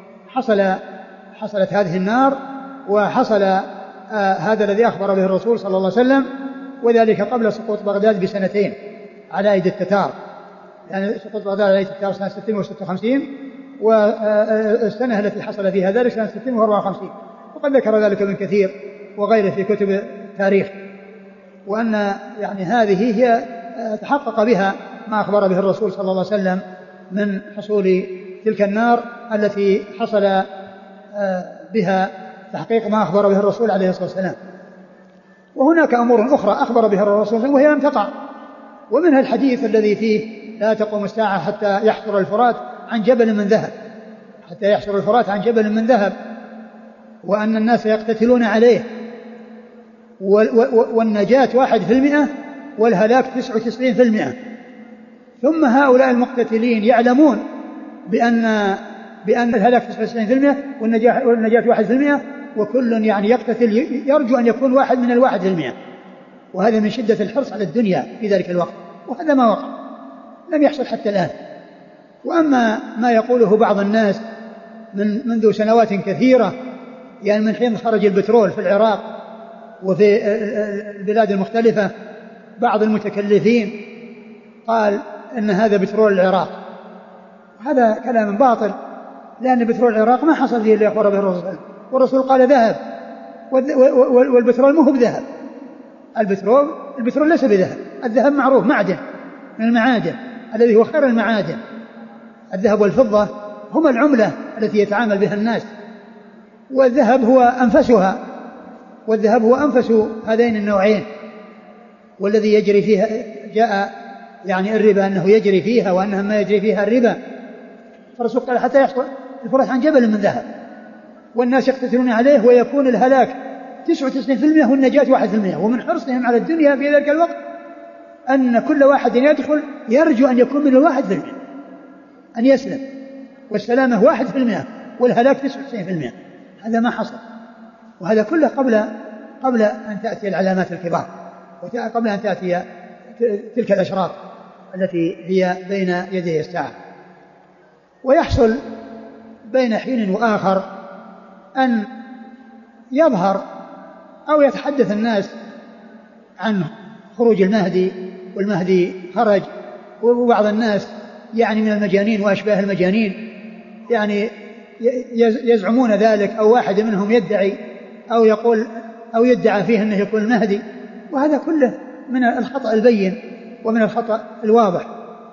[SPEAKER 3] حصلت هذه النار، وحصل هذا الذي أخبر به الرسول صلى الله عليه وسلم، وذلك قبل سقوط بغداد بسنتين على أيدي التتار، يعني سقوط بغداد على أيدي التتار سنة 656، والسنة التي حصل فيها ذلك سنة 654. وقد ذكر ذلك ابن كثير وغيره في كتب التاريخ، وأن يعني هذه هي تحقق بها ما أخبر به الرسول صلى الله عليه وسلم من حصول تلك النار التي حصل بها تحقيق ما أخبر به الرسول عليه الصلاة والسلام. وهناك أمور أخرى أخبر بها الرسول وهي لم تقع، ومنها الحديث الذي فيه: لا تقوم الساعة حتى يحفر الفرات عن جبل من ذهب، حتى يحفر الفرات عن جبل من ذهب، وأن الناس يقتتلون عليه، والنجاة 1% والهلاك 99%. ثم هؤلاء المقتتلين يعلمون بأن الهلاك 99% والنجاة 1%، وكل يعني يقتتل يرجو أن يكون واحد من 1%، وهذا من شدة الحرص على الدنيا في ذلك الوقت، وهذا ما وقع، لم يحصل حتى الآن. وأما ما يقوله بعض الناس منذ سنوات كثيرة، يعني من حين خرج البترول في العراق وفي البلاد المختلفة، بعض المتكلفين قال إن هذا بترول العراق، وهذا كلام باطل، لأن بترول العراق ما حصل فيه اللي أخبر به الرسول، والرسول قال ذهب، والبترول مو هو بذهب، البترول ليس بذهب، الذهب معروف معدن من المعادن الذي هو خير المعادن. الذهب والفضة هما العملة التي يتعامل بها الناس، والذهب هو أنفسها، والذهب هو أنفس هذين النوعين، والذي يجري فيها جاء يعني الربا أنه يجري فيها، وأنها ما يجري فيها الربا. فالرسول قال: حتى يحصل الفرات عن جبل من ذهب، والناس يقتتلون عليه، ويكون الهلاك 99% والنجاة 1%. ومن حرصهم على الدنيا في ذلك الوقت أن كل واحد يدخل يرجو أن يكون من 1%، أن يسلم، والسلامة 1% والهلاك 99%. هذا ما حصل، وهذا كله قبل أن تأتي العلامات الكبار، وقبل أن تأتي تلك الأشراط التي هي بين يدي الساعة. ويحصل بين حين وآخر أن يظهر أو يتحدث الناس عن خروج المهدي، والمهدي خرج، وبعض الناس يعني من المجانين وأشباه المجانين يعني يزعمون ذلك، أو واحد منهم يدعي أو يقول أو يدعى فيه أنه يكون المهدي، وهذا كله من الخطأ البين ومن الخطأ الواضح.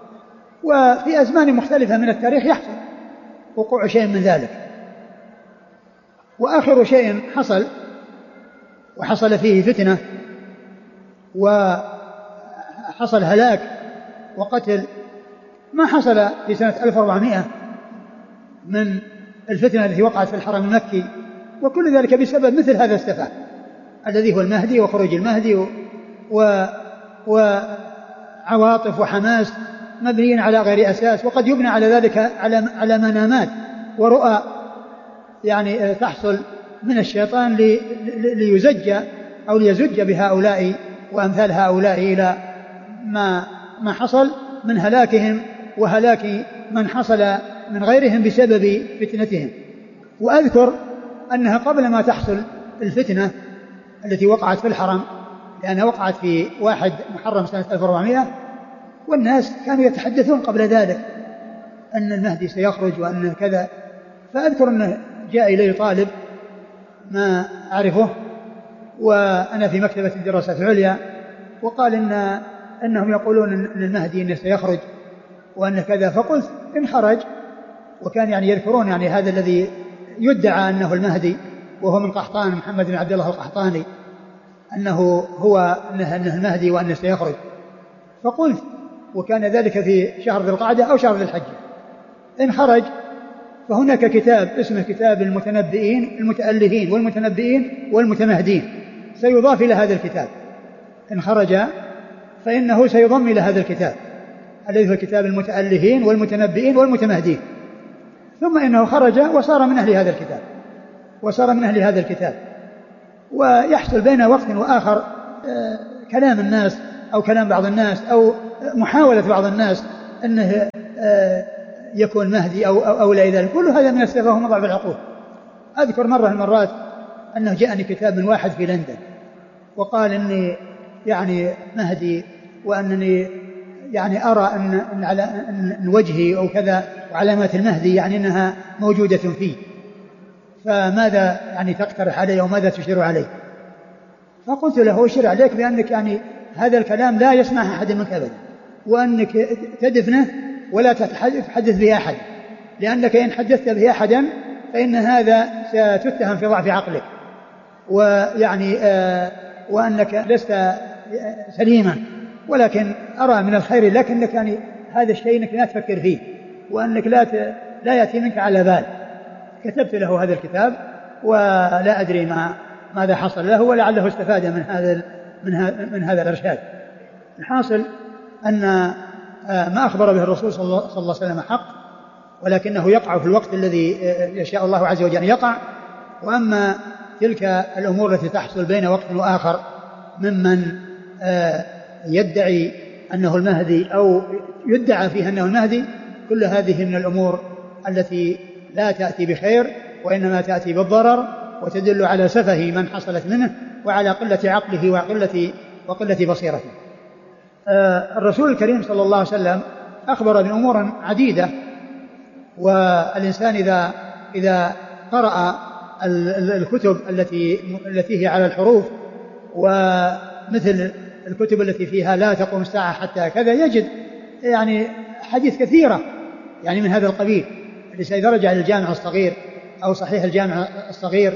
[SPEAKER 3] وفي أزمان مختلفة من التاريخ يحصل وقوع شيء من ذلك. وآخر شيء وحصل فيه فتنة وحصل هلاك وقتل، ما حصل في سنة 1400 من الفتنة التي وقعت في الحرم المكي، وكل ذلك بسبب مثل هذا السفه الذي هو المهدي وخروج المهدي وعواطف وحماس مبنيين على غير أساس، وقد يبنى على ذلك على منامات ورؤى يعني تحصل من الشيطان ليزج أو ليزج بهؤلاء وأمثال هؤلاء إلى ما حصل من هلاكهم وهلاك من حصل من غيرهم بسبب فتنتهم. وأذكر أنها قبل ما تحصل الفتنة التي وقعت في الحرم لأنها وقعت في 1 محرم سنة 1400، والناس كانوا يتحدثون قبل ذلك أن المهدي سيخرج وأن كذا. فأذكر أنه جاء إلي طالب ما أعرفه وأنا في مكتبة الدراسات العليا، وقال أنهم يقولون أن المهدي إنه سيخرج وأن كذا. فقلت إن خرج، وكان يعني يذكرون يعني هذا الذي يدعى أنه المهدي وهو من قحطان، محمد بن عبد الله القحطاني، أنه المهدي وأنه سيخرج. فقلت وكان ذلك في شهر ذي القعدة أو شهر ذي الحجة، إن خرج فهناك كتاب اسمه كتاب المتنبئين المتألهين والمتنبئين والمتمهدين سيضاف إلى هذا الكتاب. إن خرج فإنه سيضم إلى هذا الكتاب الذي هو كتاب المتألهين والمتنبئين والمتمهدين. ثم إنه خرج وصار من أهل هذا الكتاب ويحصل بين وقت وآخر كلام الناس أو كلام بعض الناس أو محاولة بعض الناس أنه يكون مهدي أو لا ذلك. كل هذا من السفه ومضاعف العقول. أذكر مرة من المرات أنه جاءني كتاب من واحد في لندن وقال إني يعني مهدي، وأنني يعني أرى أن وجهي أو كذا وعلامات المهدي يعني أنها موجودة فيه، فماذا يعني تقترح علي وماذا تشير علي؟ فقلت له أشير عليك بأنك يعني هذا الكلام لا يسمعه أحد منك أبدا، وأنك تدفنه ولا تتحدث به أحد، لأنك إن حدثت به أحدا فإن هذا ستتهم في ضعف عقلك، ويعني وأنك لست سليما، ولكن أرى من الخير لك أنك يعني هذا الشيء أنك لا تفكر فيه، وأنك لا يأتي منك على بال. كتبت له هذا الكتاب ولا أدري ماذا حصل له، ولعله استفاد من هذا الإرشاد. الحاصل أن ما أخبر به الرسول صلى الله عليه وسلم حق، ولكنه يقع في الوقت الذي يشاء الله عز وجل يقع. وأما تلك الأمور التي تحصل بين وقت وآخر ممن يدعي أنه المهدي أو يدعى فيها أنه المهدي، كل هذه من الأمور التي لا تأتي بخير وإنما تأتي بالضرر، وتدل على سفه من حصلت منه وعلى قلة عقله وقلة بصيرته. الرسول الكريم صلى الله عليه وسلم أخبر بأمور عديدة، والإنسان إذا قرأ الكتب التي هي على الحروف، ومثل الكتب التي فيها لا تقوم الساعة حتى كذا، يجد يعني حديث كثيرة يعني من هذا القبيل. إذا رجع للجامع الصغير أو صحيح الجامع الصغير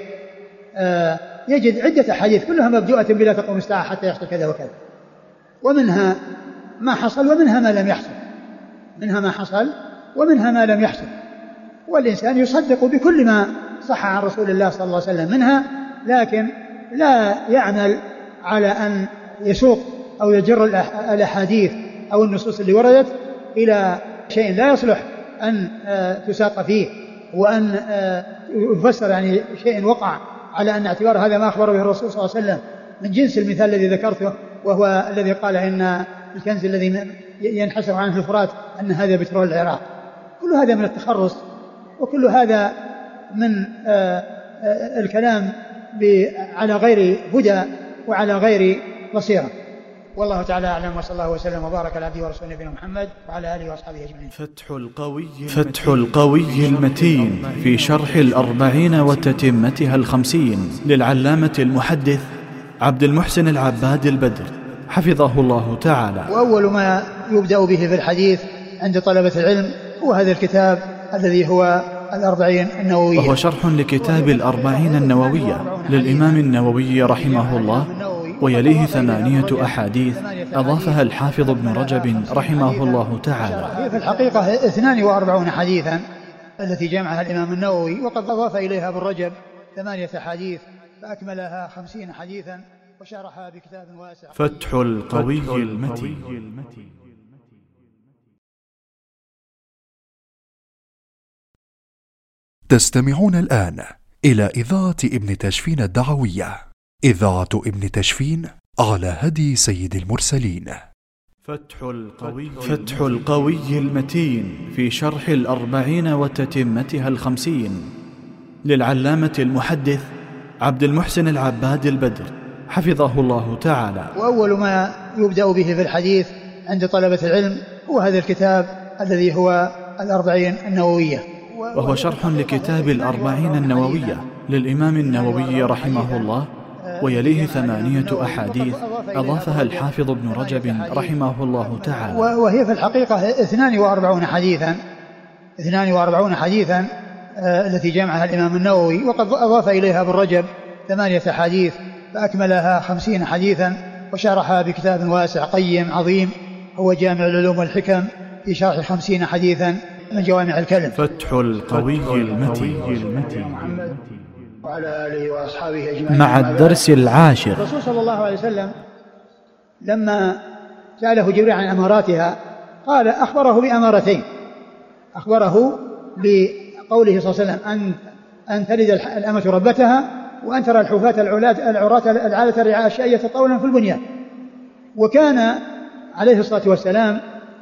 [SPEAKER 3] يجد عدة حديث كلها مبدوءة بلا تقوم الساعة حتى يحصل كذا وكذا، ومنها ما حصل ومنها ما لم يحصل، منها ما حصل ومنها ما لم يحصل. والإنسان يصدق بكل ما صح عن رسول الله صلى الله عليه وسلم منها، لكن لا يعمل على أن يسوق أو يجر الأحاديث أو النصوص اللي وردت إلى شيء لا يصلح أن تساق فيه، وأن يفسر يعني شيء وقع على أن اعتبار هذا ما أخبر به الرسول صلى الله عليه وسلم، من جنس المثال الذي ذكرته، وهو الذي قال إن الكنز الذي ينحسر عنه الفرات أن هذا بترول العراق. كل هذا من التخرص، وكل هذا من الكلام على غير هدى وعلى غير بصيرة. والله تعالى أعلم، وصلى الله وسلم وبارك على عبده ورسوله نبينا محمد وعلى آله وأصحابه أجمعين.
[SPEAKER 2] فتح القوي المتين في شرح 40 وتتمتها 50 للعلامة المحدث عبد المحسن العباد البدر حفظه الله تعالى.
[SPEAKER 3] وأول ما يبدأ به في الحديث عند طلبة العلم هو هذا الكتاب الذي هو 40 النووية،
[SPEAKER 2] وهو شرح لكتاب 40 النووية للإمام النووي رحمه الله، ويليه 8 أحاديث أضافها الحافظ ابن رجب رحمه الله تعالى.
[SPEAKER 3] في الحقيقة 42 حديثا التي جمعها الإمام النووي، وقد أضاف إليها ابن رجب 8 أحاديث فأكملها 50 حديثا وشرحها بكتاب واسع.
[SPEAKER 2] فتح القوي المتين.
[SPEAKER 1] تستمعون الآن إلى إذاعة ابن تشفين الدعوية، إذاعة ابن تشفين على هدي سيد المرسلين.
[SPEAKER 2] فتح القوي المتين في شرح 40 وتتمتها 50 للعلامة المحدث عبد المحسن العباد البدر حفظه الله تعالى.
[SPEAKER 3] وأول ما يبدأ به في الحديث عند طلبة العلم هو هذا الكتاب الذي هو الأربعين النووية،
[SPEAKER 2] وهو شرح لكتاب الأربعين النووية للإمام النووي رحمه الله، ويليه 8 أحاديث أضافها الحافظ ابن رجب رحمه الله تعالى،
[SPEAKER 3] وهي في الحقيقة 42 حديثا التي جمعها الإمام النووي، وقد أضاف إليها ابن رجب 8 أحاديث فأكملها 50 حديثا، وشرحها بكتاب واسع قيم عظيم هو جامع العلوم والحكم في شرح 50 حديثا من جوامع الكلم.
[SPEAKER 2] فتح القوي المتين
[SPEAKER 3] وعلى آله وأصحابه أجمعين.
[SPEAKER 2] مع الدرس العاشر.
[SPEAKER 3] الرسول صلى الله عليه وسلم لما سأله جبريل عن أماراتها قال أخبره بأمارتين، أخبره بقوله صلى الله عليه وسلم أن تلد الأمة ربتها، وأن ترى الحفاة العراة العالة الرعاء الشائية طولا في البنيان. وكان عليه الصلاة والسلام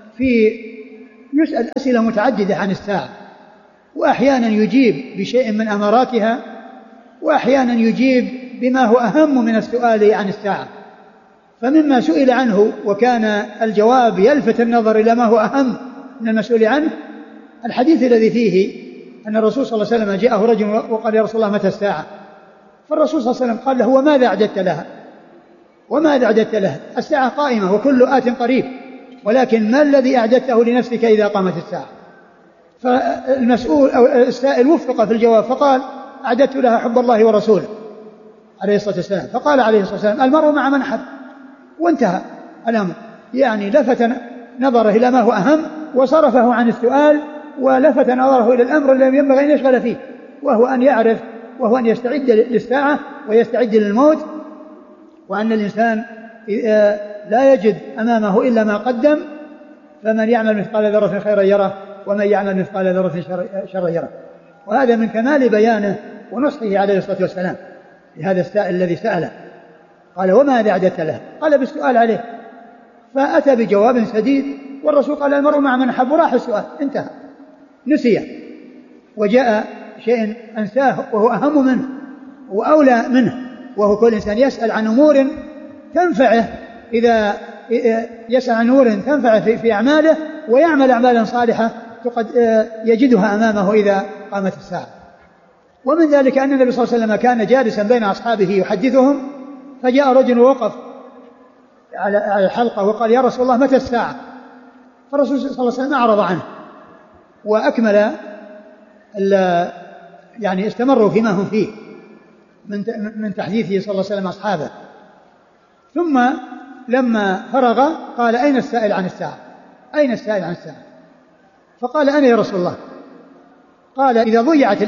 [SPEAKER 3] يسأل أسئلة متعددة عن الساعة، وأحيانا يجيب بشيء من أماراتها، وأحيانا يجيب بما هو أهم من السؤال عن الساعة. فمما سئل عنه وكان الجواب يلفت النظر إلى ما هو أهم من المسؤول عنه الحديث الذي فيه أن الرسول صلى الله عليه وسلم جاءه رجل وقال يا رسول الله متى الساعة؟ فالرسول صلى الله عليه وسلم قال له وماذا أعددت لها؟ وماذا أعددت لها؟ الساعة قائمة وكل آت قريب، ولكن ما الذي أعددته لنفسك إذا قامت الساعة؟ فالمسؤول أو السائل وفق في الجواب فقال أعددت لها حب الله ورسوله عليه الصلاة والسلام. فقال عليه الصلاة والسلام المرء مع من أحب، وانتهى الأمر. يعني لفت نظره إلى ما هو أهم وصرفه عن السؤال، ولفت نظره إلى الأمر الذي ينبغي أن يشغل فيه، وهو أن يعرف، وهو أن يستعد للساعة ويستعد للموت، وأن الإنسان لا يجد أمامه إلا ما قدم، فمن يعمل مثقال ذرة خيرا يره ومن يعمل مثقال ذرة شرا يره. وهذا من كمال بيانه ونصحه عليه الصلاة والسلام لهذا السائل الذي سأله. قال وماذا أعددت له؟ قال بالسؤال عليه، فأتى بجواب سديد، والرسول قال المرء مع من أحب، راح السؤال انتهى، نسي، وجاء شيء أنساه وهو أهم منه وأولى منه، وهو كل إنسان يسأل عن أمور تنفعه، إذا يسأل عن أمور تنفعه في أعماله ويعمل أعمالا صالحة فقد يجدها أمامه إذا قامت الساعة. ومن ذلك أن النبي صلى الله عليه وسلم كان جالسا بين أصحابه يحدثهم، فجاء رجل ووقف على الحلقة وقال يا رسول الله متى الساعة؟ فالرسول صلى الله عليه وسلم أعرض عنه وأكمل يعني استمروا فيما هم فيه من تحديثه صلى الله عليه وسلم أصحابه. ثم لما فرغ قال أين السائل عن الساعة؟ أين السائل عن الساعة؟ فقال أنا يا رسول الله. قال إذا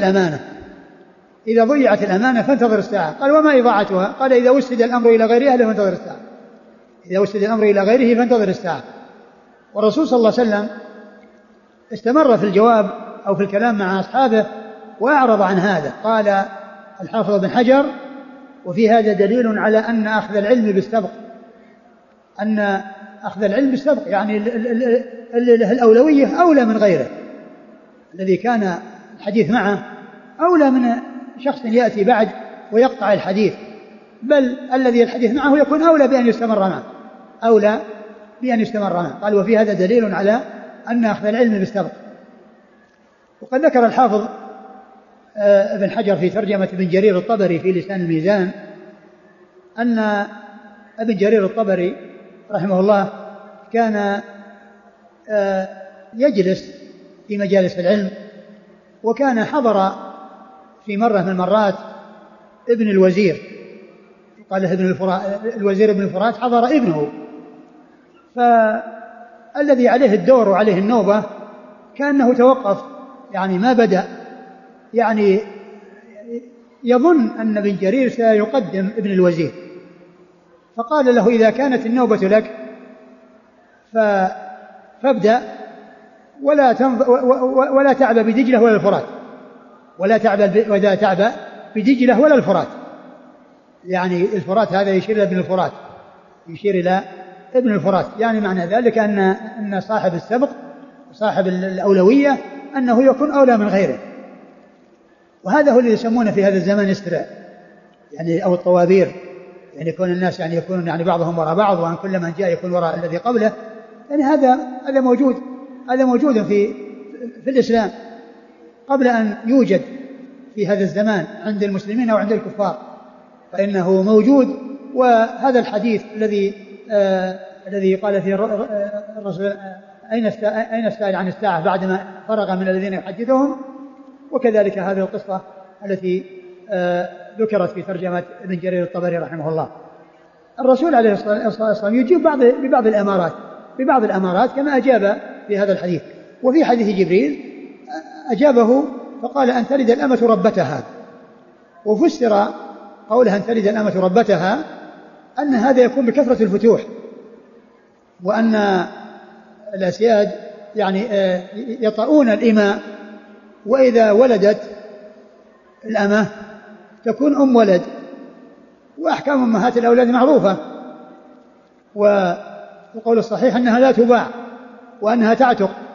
[SPEAKER 3] ضيعت الأمانة فانتظر الساعة. قال وما إضاعتها؟ قال إذا وسد الأمر إلى غير أهله فانتظر الساعة. إذا وسد الأمر إلى غيره فانتظر الساعة. والرسول صلى الله عليه وسلم استمر في الجواب أو في الكلام مع أصحابه وأعرض عن هذا. قال الحافظ ابن حجر وفي هذا دليل على أن أخذ العلم بالسبق، أن أخذ العلم بالسبق يعني الأولوية أولى من غيره. الذي كان الحديث معه أولى من شخص يأتي بعد ويقطع الحديث، بل الذي الحديث معه يكون أولى بأن يستمر معه، أولى بأن يستمر معه. قال وفي هذا دليل على أن أخذ العلم بالسبق. وقد ذكر الحافظ ابن حجر في ترجمة ابن جرير الطبري في لسان الميزان أن ابن جرير الطبري رحمه الله كان يجلس في مجالس العلم، وكان حضر في مرة من المرات ابن الوزير، قال الوزير ابن الفرات حضر ابنه، فالذي عليه الدور وعليه النوبة كأنه توقف، يعني ما بدأ، يعني يظن أن ابن جرير سيقدم ابن الوزير، فقال له إذا كانت النوبة لك فابدأ ولا تعبأ بدجلة ولا الفرات، ولا تعبأ بدجلة ولا الفرات. يعني الفرات هذا يشير إلى ابن الفرات، يشير إلى ابن الفرات، يعني معنى ذلك أن صاحب السبق وصاحب الأولوية أنه يكون أولى من غيره. وهذا هو اللي يسمونه في هذا الزمان استرع، يعني أو الطوابير، يعني يكون الناس يعني يكون يعني بعضهم وراء بعض، وأن كل من جاء يكون وراء الذي قبله، يعني هذا موجود في الإسلام قبل أن يوجد في هذا الزمان عند المسلمين أو عند الكفار، فإنه موجود. وهذا الحديث الذي قال فيه الرسول أين السائل عن الساعة بعدما فرغ من الذين يحدثهم، وكذلك هذه القصة التي ذكرت في ترجمة ابن جرير الطبري رحمه الله. الرسول عليه الصلاة والسلام يجيب ببعض الأمارات كما أجاب في هذا الحديث. وفي حديث جبريل أجابه فقال أن تلد الأمة ربتها، وفسر قولها أن تلد الأمة ربتها أن هذا يكون بكثرة الفتوح، وأن الأسياد يعني يطؤون الإماء، وإذا ولدت الأمة تكون أم ولد، وأحكام أمهات الأولاد معروفة، والقول الصحيح أنها لا تباع وأنها تعتق،